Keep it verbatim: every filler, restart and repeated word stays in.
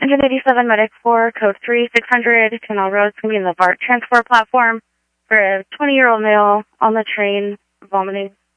one eighty-seven Medic four, code three six hundred, Canal Road, it's going to be in the BART transport platform for a twenty-year-old male on the train vomiting.